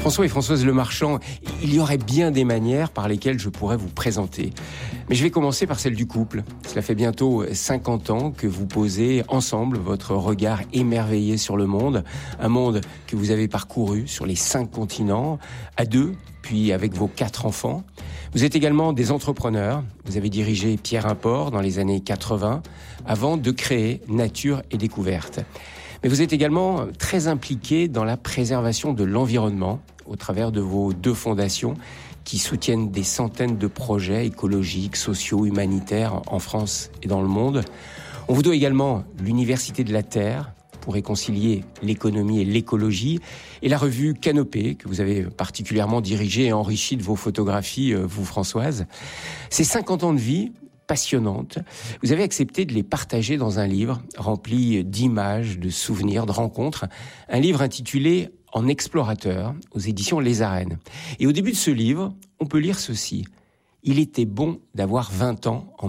François et Françoise Lemarchand, il y aurait bien des manières par lesquelles je pourrais vous présenter. Mais je vais commencer par celle du couple. Cela fait bientôt 50 ans que vous posez ensemble votre regard émerveillé sur le monde. Un monde que vous avez parcouru sur les 5 continents, à 2, puis avec vos 4 enfants. Vous êtes également des entrepreneurs. Vous avez dirigé Pierre Import dans les années 80, avant de créer Nature et Découverte. Mais vous êtes également très impliqué dans la préservation de l'environnement, au travers de vos 2 fondations qui soutiennent des centaines de projets écologiques, sociaux, humanitaires en France et dans le monde. On vous doit également l'Université de la Terre pour réconcilier l'économie et l'écologie, et la revue Canopée, que vous avez particulièrement dirigée et enrichie de vos photographies, vous Françoise. Ces 50 ans de vie passionnantes, vous avez accepté de les partager dans un livre rempli d'images, de souvenirs, de rencontres, un livre intitulé En explorateur, aux éditions Les Arènes. Et au début de ce livre, on peut lire ceci. Il était bon d'avoir 20 ans en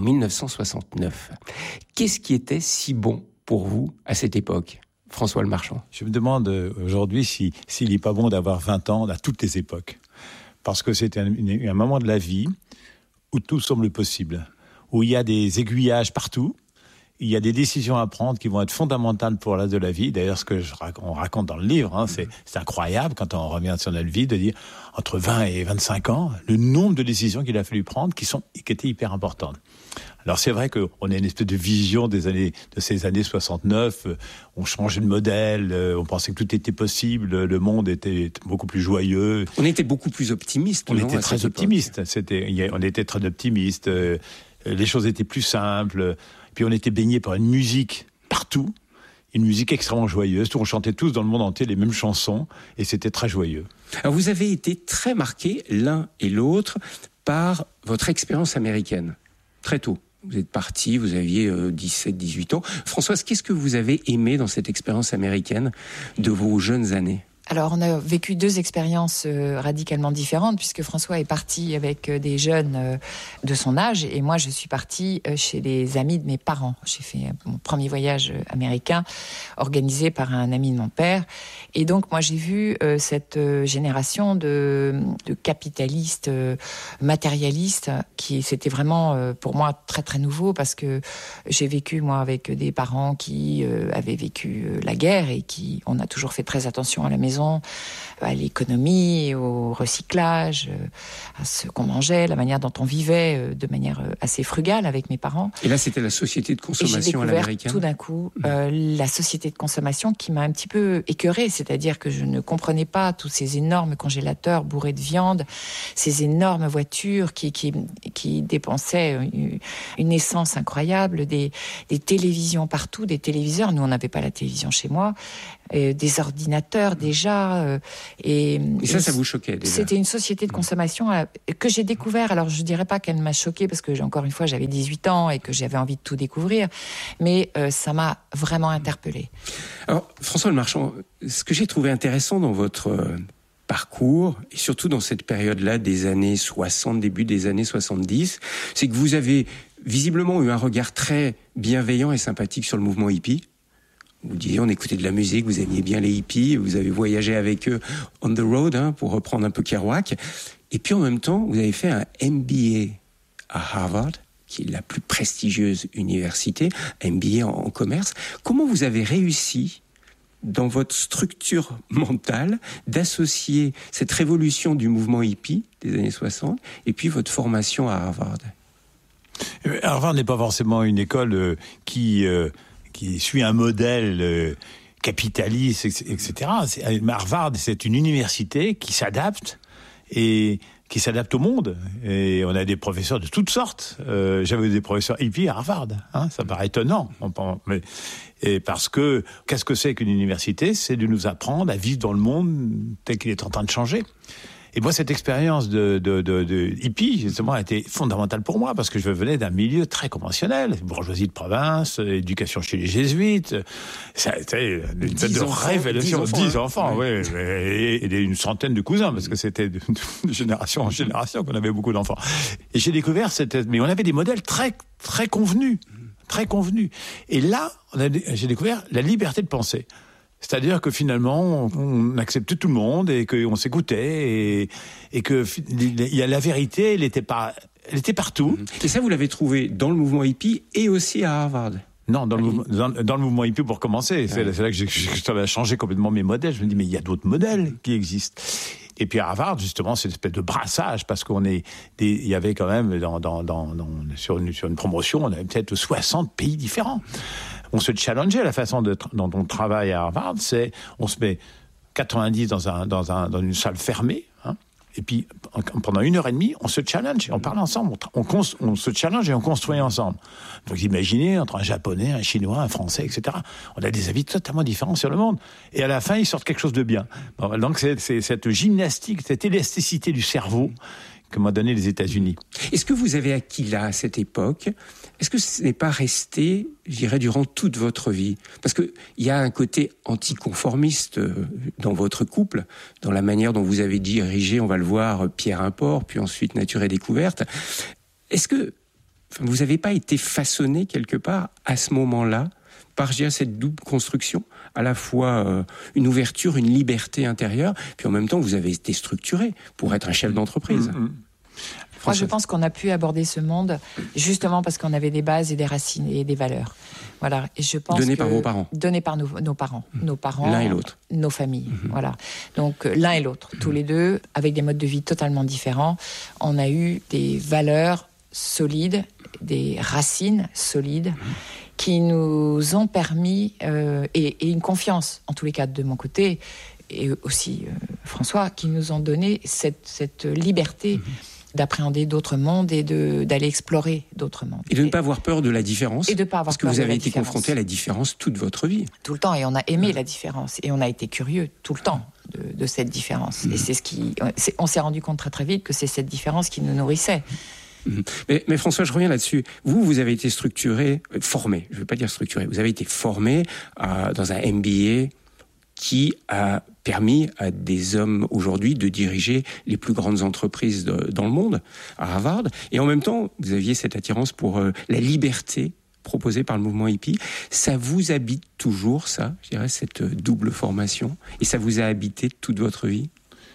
1969. Qu'est-ce qui était si bon pour vous à cette époque, François Lemarchand? Je me demande aujourd'hui s'il n'est pas bon d'avoir 20 ans à toutes les époques. Parce que c'est un moment de la vie où tout semble possible, où il y a des aiguillages partout. Il y a des décisions à prendre qui vont être fondamentales pour l'âge de la vie. D'ailleurs, ce que on raconte dans le livre, c'est incroyable quand on revient sur notre vie de dire entre 20 et 25 ans, le nombre de décisions qu'il a fallu prendre qui étaient hyper importantes. Alors c'est vrai qu'on a une espèce de vision de ces années 69. On changeait de modèle, on pensait que tout était possible, le monde était beaucoup plus joyeux. On était beaucoup plus optimiste. On était très optimiste. On était très optimiste. Les choses étaient plus simples. Puis on était baigné par une musique partout, une musique extrêmement joyeuse. On chantait tous dans le monde entier les mêmes chansons et c'était très joyeux. Alors vous avez été très marqués l'un et l'autre par votre expérience américaine, très tôt. Vous êtes partis, vous aviez 17-18 ans. Françoise, qu'est-ce que vous avez aimé dans cette expérience américaine de vos jeunes années ? Alors, on a vécu 2 expériences radicalement différentes, puisque François est parti avec des jeunes de son âge, et moi, je suis partie chez les amis de mes parents. J'ai fait mon premier voyage américain, organisé par un ami de mon père. Et donc, moi, j'ai vu cette génération de capitalistes, matérialistes, c'était vraiment, pour moi, très, très nouveau, parce que j'ai vécu, moi, avec des parents qui avaient vécu la guerre, et on a toujours fait très attention à la maison, à l'économie, au recyclage, à ce qu'on mangeait, la manière dont on vivait de manière assez frugale avec mes parents. Et là, c'était la société de consommation à l'américaine. Tout d'un coup, la société de consommation qui m'a un petit peu écœurée, c'est-à-dire que je ne comprenais pas tous ces énormes congélateurs bourrés de viande, ces énormes voitures qui dépensaient une essence incroyable, des télévisions partout, des téléviseurs. Nous, on n'avait pas la télévision chez moi. Des ordinateurs déjà. Et ça vous choquait déjà? C'était une société de consommation que j'ai découvert. Alors je dirais pas qu'elle m'a choquée parce que encore une fois j'avais 18 ans et que j'avais envie de tout découvrir, mais ça m'a vraiment interpellée. Alors François Lemarchand, ce que j'ai trouvé intéressant dans votre parcours, et surtout dans cette période-là des années 60, début des années 70, c'est que vous avez visiblement eu un regard très bienveillant et sympathique sur le mouvement hippie. Vous disiez, on écoutait de la musique, vous aimiez bien les hippies, vous avez voyagé avec eux on the road, pour reprendre un peu Kerouac. Et puis en même temps, vous avez fait un MBA à Harvard, qui est la plus prestigieuse université, MBA en commerce. Comment vous avez réussi, dans votre structure mentale, d'associer cette révolution du mouvement hippie des années 60 et puis votre formation à Harvard? Harvard n'est pas forcément une école qui suit un modèle capitaliste, etc. Harvard, c'est une université qui s'adapte et qui s'adapte au monde. Et on a des professeurs de toutes sortes. J'avais des professeurs hippies à Harvard. Ça paraît étonnant. Et parce que, qu'est-ce que c'est qu'une université? C'est de nous apprendre à vivre dans le monde tel qu'il est en train de changer. Et moi, cette expérience de hippie, justement, a été fondamentale pour moi, parce que je venais d'un milieu très conventionnel, bourgeoisie de province, éducation chez les jésuites, ça a été une fête de révélation. 10 enfants, oui, et une centaine de cousins, parce que c'était de génération en génération qu'on avait beaucoup d'enfants. Et j'ai découvert mais on avait des modèles très, très convenus. Et là, j'ai découvert la liberté de penser. C'est-à-dire que finalement, on acceptait tout le monde et qu'on s'écoutait et que la vérité, elle était partout. Et ça, vous l'avez trouvé dans le mouvement hippie et aussi à Harvard. Non, dans le mouvement hippie pour commencer. C'est là que ça a changé complètement mes modèles. Je me dis, mais il y a d'autres modèles qui existent. Et puis à Harvard, justement, c'est une espèce de brassage, parce il y avait quand même, sur une promotion, on avait peut-être 60 pays différents. On se challengeait. La façon dont on travaille à Harvard, on se met 90 dans une salle fermée, hein, et puis pendant 1h30, on se challenge, on parle ensemble, on se challenge et on construit ensemble. Donc imaginez, entre un Japonais, un Chinois, un Français, etc., on a des avis totalement différents sur le monde. Et à la fin, ils sortent quelque chose de bien. Bon, donc c'est cette gymnastique, cette élasticité du cerveau que m'ont donné les États-Unis. Est-ce que vous avez acquis là, à cette époque, est-ce que ce n'est pas resté, je dirais, durant toute votre vie? Parce qu'il y a un côté anticonformiste dans votre couple, dans la manière dont vous avez dirigé, on va le voir, Pierre Import, puis ensuite Nature et Découverte. Est-ce que vous n'avez pas été façonné quelque part à ce moment-là par, je dirais, cette double construction, à la fois une ouverture, une liberté intérieure, puis en même temps vous avez été structuré pour être un chef d'entreprise? Moi, je pense qu'on a pu aborder ce monde justement parce qu'on avait des bases et des racines et des valeurs. Voilà. Et je pense données par vos parents. Données par nos parents. Nos parents. L'un et l'autre. Nos familles. Voilà. Donc, l'un et l'autre. Tous les deux, avec des modes de vie totalement différents. On a eu des valeurs solides, des racines solides, qui nous ont permis, et une confiance, en tous les cas de mon côté, et aussi François, qui nous ont donné cette liberté d'appréhender d'autres mondes et d'aller explorer d'autres mondes. Et de ne pas avoir peur de la différence. Et de ne pas avoir peur de la différence. Parce que vous avez été confronté à la différence toute votre vie. Tout le temps, et on a aimé la différence. Et on a été curieux tout le temps de cette différence. Et c'est on s'est rendu compte très très vite que c'est cette différence qui nous nourrissait. Mais François, je reviens là-dessus. Vous avez été formé, je ne veux pas dire structuré, vous avez été formé dans un MBA qui a permis à des hommes aujourd'hui de diriger les plus grandes entreprises dans le monde, à Harvard. Et en même temps, vous aviez cette attirance pour la liberté proposée par le mouvement hippie. Ça vous habite toujours, ça, je dirais, cette double formation? Et ça vous a habité toute votre vie?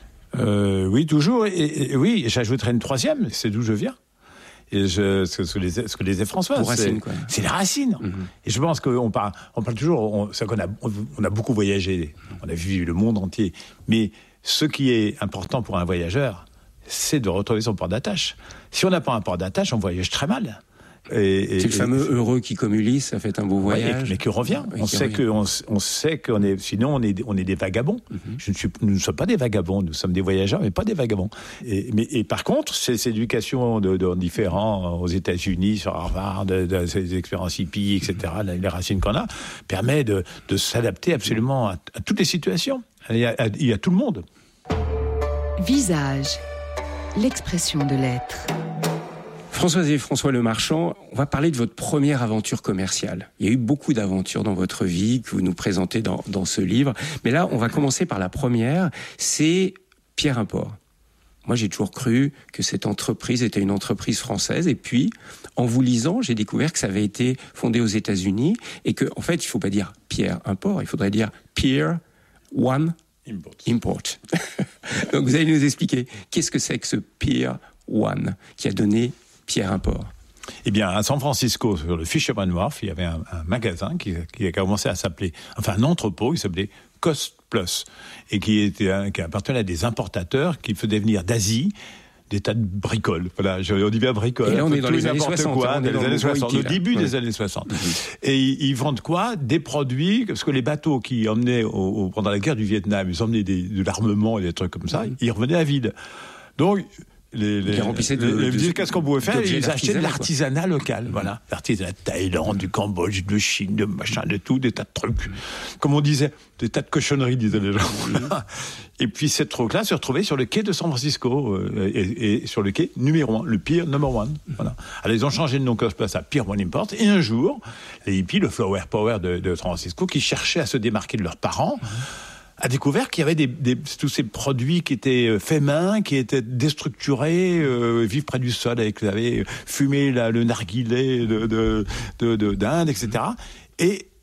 Oui, toujours. Et oui, j'ajouterai une troisième, c'est d'où je viens. Et ce que disait François, c'est les racines. Et je pense qu'on parle toujours, on a beaucoup voyagé, on a vu le monde entier. Mais ce qui est important pour un voyageur, c'est de retrouver son port d'attache. Si on n'a pas un port d'attache, on voyage très mal. C'est le fameux heureux qui, comme Ulysse, a fait un beau voyage. Mais qui revient. On sait qu'on est, sinon on est des vagabonds. Nous ne sommes pas des vagabonds, nous sommes des voyageurs, mais pas des vagabonds. Et par contre, ces éducations différents aux États-Unis, sur Harvard, ces expériences hippies, etc., les racines qu'on a, permet de s'adapter absolument à toutes les situations. Il y a tout le monde. Visage, l'expression de l'être. Françoise et François Lemarchand, on va parler de votre première aventure commerciale. Il y a eu beaucoup d'aventures dans votre vie que vous nous présentez dans ce livre. Mais là, on va commencer par la première, c'est Pierre Import. Moi, j'ai toujours cru que cette entreprise était une entreprise française. Et puis, en vous lisant, j'ai découvert que ça avait été fondé aux États-Unis et que, en fait, il ne faut pas dire Pierre Import, il faudrait dire Pier One Import. Donc, vous allez nous expliquer qu'est-ce que c'est que ce Pier One qui a donné Pierre Import? Eh bien, à San Francisco, sur le Fisherman Wharf, il y avait un magasin qui a commencé à s'appeler, enfin un entrepôt qui s'appelait Cost Plus, et qui appartenait à des importateurs qui faisaient venir d'Asie des tas de bricoles. Voilà, on dit bien bricoles. Et là, on est dans les années 60. Le début des années 60. Et ils vendent quoi? Des produits, parce que les bateaux qui emmenaient pendant la guerre du Vietnam, ils emmenaient de l'armement et des trucs comme ça, ils revenaient à vide. Donc, qu'est-ce qu'on pouvait faire? Ils achetaient de l'artisanat local, voilà. L'artisanat de Thaïlande, du Cambodge, de Chine, de machin, de tout, des tas de trucs. Comme on disait, des tas de cochonneries, disaient les gens. Et puis cette truc-là se retrouvait sur le quai de San Francisco, et sur le quai numéro 1, le Pier Number 1. Voilà. Alors ils ont changé de nom Cost Plus à Pier One Import, et un jour, les hippies, le Flower Power de San Francisco, qui cherchaient à se démarquer de leurs parents, a découvert qu'il y avait tous ces produits qui étaient faits main, qui étaient déstructurés, vivent près du sol, vous savez, fumer le narguilé d'Inde, etc. Et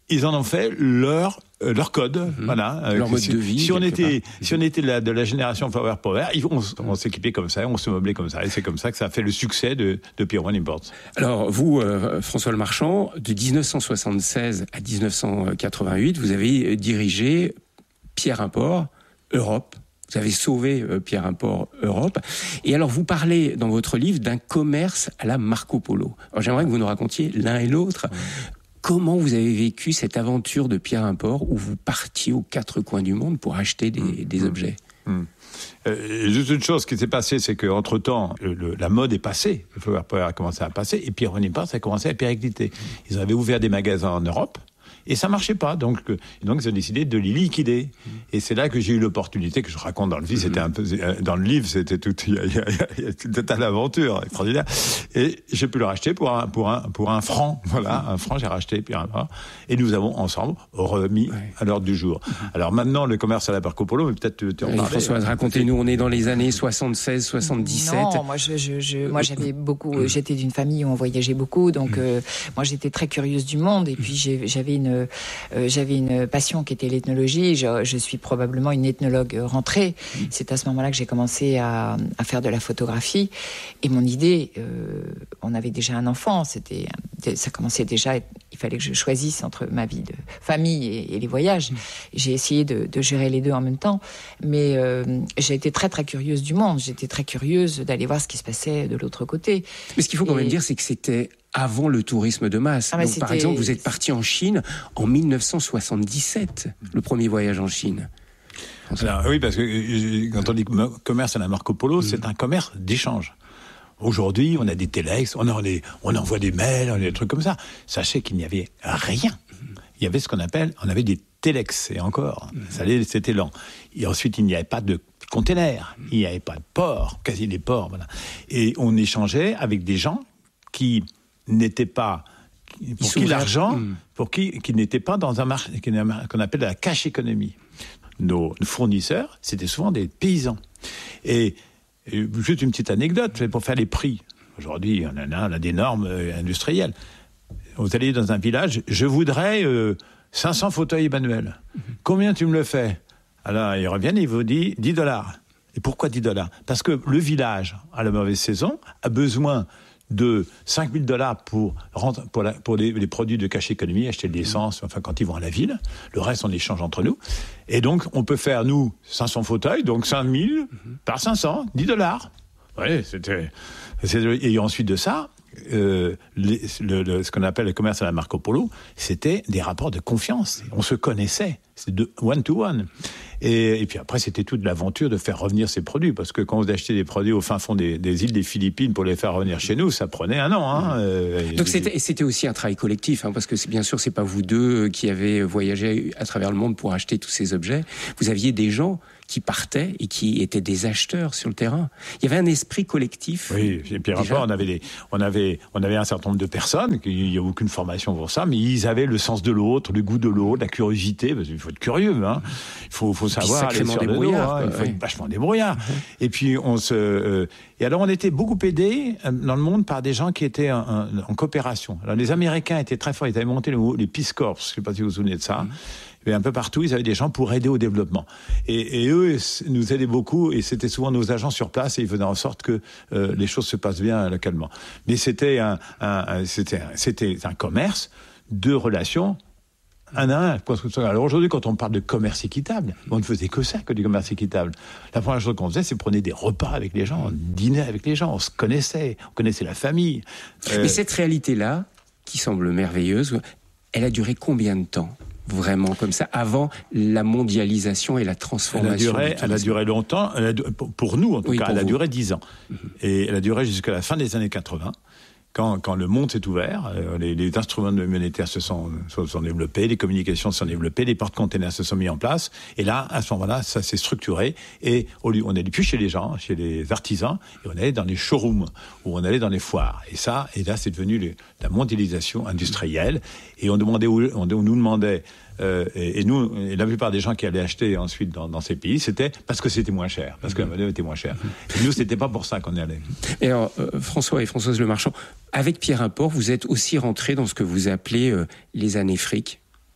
ils en ont fait leur code, voilà. Leur mode de vie. Si on était de la génération Flower Power, on s'équipait comme ça, on se meublait comme ça, et c'est comme ça que ça a fait le succès de Pier One Imports. Alors vous, François Lemarchand, de 1976 à 1988, vous avez dirigé Pierre Import Europe. Vous avez sauvé Pierre Import Europe. Et alors, vous parlez dans votre livre d'un commerce à la Marco Polo. Alors, j'aimerais que vous nous racontiez l'un et l'autre. Comment vous avez vécu cette aventure de Pierre Import où vous partiez aux quatre coins du monde pour acheter des objets? Juste une chose qui s'est passée, c'est qu'entre-temps, la mode est passée. Le Flower Power a commencé à passer. Et Pier One Imports a commencé à péricliter. Ils avaient ouvert des magasins en Europe. Et ça marchait pas, donc ils ont décidé de les liquider. Et c'est là que j'ai eu l'opportunité, que je raconte dans le livre, c'était un peu, dans le livre, c'était tout, il y a tout un tas d'aventures extraordinaires. Et j'ai pu le racheter pour un franc, voilà, un franc, j'ai racheté, puis et nous avons ensemble remis à l'ordre du jour. Alors maintenant, le commerce à la Marco Polo, mais peut-être tu en parles. Françoise, racontez-nous, on est dans les années 76, 77. Non, moi j'avais beaucoup, j'étais d'une famille où on voyageait beaucoup, donc moi j'étais très curieuse du monde, et puis j'avais une passion qui était l'ethnologie. Je suis probablement une ethnologue rentrée. C'est à ce moment-là que j'ai commencé à faire de la photographie. Et mon idée, on avait déjà un enfant. Ça commençait déjà. Il fallait que je choisisse entre ma vie de famille et les voyages. J'ai essayé de gérer les deux en même temps. Mais j'ai été très très curieuse du monde. J'étais très curieuse d'aller voir ce qui se passait de l'autre côté. Mais ce qu'il faut quand même dire, c'est que c'était avant le tourisme de masse. Donc, par exemple, vous êtes parti en Chine en 1977, le premier voyage en Chine. Alors, oui, parce que quand on dit commerce à la Marco Polo, c'est un commerce d'échange. Aujourd'hui, on a des téléx, on envoie des mails, on a des trucs comme ça. Sachez qu'il n'y avait rien. Il y avait on avait des téléx, et encore, c'était lent. Et ensuite, il n'y avait pas de containers, il n'y avait pas de port, quasi des ports, voilà. Et on échangeait avec des gens qui n'étaient pas, pour qui l'argent, qui n'étaient pas dans un marché qu'on appelle la cash economy. Nos fournisseurs, c'était souvent des paysans. Et juste une petite anecdote, pour faire les prix. Aujourd'hui, on a des normes industrielles. Vous allez dans un village, je voudrais 500 fauteuils manuels. Combien tu me le fais? Alors, ils reviennent et ils vous disent $10. Et pourquoi $10? Parce que le village, à la mauvaise saison, a besoin de $5,000 pour les produits de cash économie, acheter de l'essence, enfin quand ils vont à la ville. Le reste, on échange entre nous. Et donc, on peut faire, nous, 500 fauteuils, donc 5 000 par 500, $10. Oui, et ensuite de ça, ce qu'on appelle le commerce à la Marco Polo, c'était des rapports de confiance. On se connaissait. C'était de one-to-one. Et puis après, c'était toute l'aventure de faire revenir ces produits. Parce que quand vous achetez des produits au fin fond des îles des Philippines pour les faire revenir chez nous, ça prenait un an. Donc c'était aussi un travail collectif, parce que bien sûr, c'est pas vous deux qui avez voyagé à travers le monde pour acheter tous ces objets. Vous aviez des gens qui partaient et qui étaient des acheteurs sur le terrain. Il y avait un esprit collectif. Oui, et puis après, on avait un certain nombre de personnes, il n'y a aucune formation pour ça, mais ils avaient le sens de l'autre, le goût de l'autre, la curiosité, parce qu'il faut être curieux, il faut savoir aller sur le dos, il faut être vachement débrouillard. Et puis et alors on était beaucoup aidés dans le monde par des gens qui étaient en coopération. Alors les Américains étaient très forts, ils avaient monté les Peace Corps, je ne sais pas si vous vous souvenez de ça. Et un peu partout, ils avaient des gens pour aider au développement. Et eux nous aidaient beaucoup, et c'était souvent nos agents sur place, et ils faisaient en sorte que les choses se passent bien localement. Mais c'était un commerce de relations un à un. Alors aujourd'hui, quand on parle de commerce équitable, on ne faisait que ça, que du commerce équitable. La première chose qu'on faisait, c'est prendre des repas avec les gens, on dînait avec les gens, on connaissait la famille. Mais cette réalité-là, qui semble merveilleuse, elle a duré combien de temps ? Vraiment comme ça, avant la mondialisation et la transformation. Elle a duré longtemps, pour nous en tout cas, elle a duré 10 ans. Et elle a duré jusqu'à la fin des années 80, quand le monde s'est ouvert, les instruments monétaires se sont développés, les communications se sont développées, les porte-containers se sont mis en place, et là, à ce moment-là, ça s'est structuré, et on n'allait plus chez les gens, chez les artisans, et on allait dans les showrooms, ou on allait dans les foires. Et là, c'est devenu la mondialisation industrielle, et on nous demandait, et la plupart des gens qui allaient acheter ensuite dans ces pays, c'était parce que c'était moins cher, parce que la monnaie était moins chère. Et nous, c'était pas pour ça qu'on y allait. Et alors, François et Françoise Lemarchand, avec Pierre Import, vous êtes aussi rentrés dans ce que vous appelez les années fric.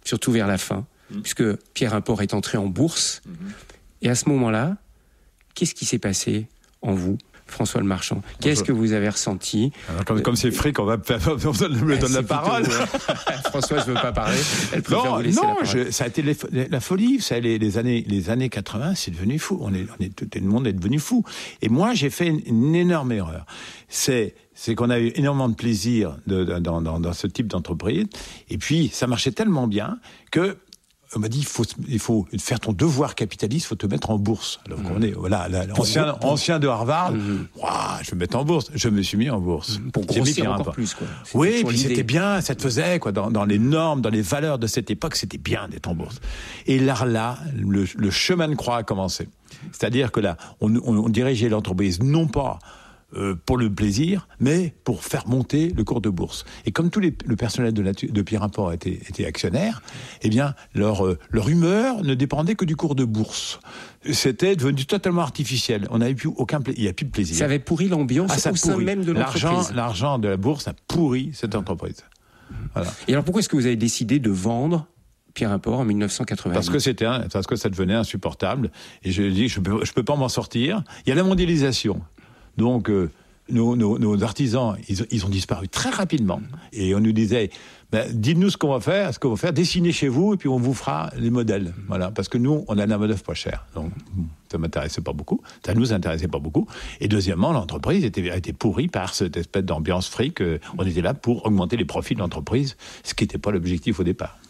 surtout vers la fin, puisque Pierre Import est entré en bourse. Et à ce moment-là, qu'est-ce qui s'est passé en vous, François Le Marchand? Qu'est-ce que vous avez ressenti? Alors, comme c'est fric, on me donne la parole. François, je ne veux pas parler. Elle préfère vous laisser la parole. Ça a été la folie. Ça, les années 80, c'est devenu fou. Tout le monde est devenu fou. Et moi, j'ai fait une énorme erreur. C'est qu'on a eu énormément de plaisir dans ce type d'entreprise. Et puis, ça marchait tellement bien que on m'a dit, il faut faire ton devoir capitaliste, il faut te mettre en bourse. Alors qu'on est, ancien de Harvard, je vais me mettre en bourse. Je me suis mis en bourse. Pour grossir encore plus, quoi. Oui, puis c'était bien, ça te faisait, quoi, dans les normes, dans les valeurs de cette époque, c'était bien d'être en bourse. Et là, le chemin de croix a commencé. C'est-à-dire que là, on dirigeait l'entreprise, non pas pour le plaisir, mais pour faire monter le cours de bourse. Et comme le personnel de Pierre Import était actionnaire, eh bien, leur humeur ne dépendait que du cours de bourse. C'était devenu totalement artificiel. On n'avait plus il n'y a plus de plaisir. Ça avait pourri l'ambiance au sein même de l'entreprise. L'argent de la bourse a pourri cette entreprise. Voilà. Et alors, pourquoi est-ce que vous avez décidé de vendre Pierre Import en 1988? Parce que ça devenait insupportable. Et je dis, je peux pas m'en sortir. Il y a la mondialisation. Donc, nos artisans, ils ont disparu très rapidement. Et on nous disait, dites-nous ce qu'on va faire, dessinez chez vous, et puis on vous fera les modèles. Voilà. Parce que nous, on a la main-d'œuvre pas chère. Donc, ça m'intéressait pas beaucoup. Ça nous intéressait pas beaucoup. Et deuxièmement, l'entreprise a été pourrie par cette espèce d'ambiance fric. On était là pour augmenter les profits de l'entreprise, ce qui n'était pas l'objectif au départ.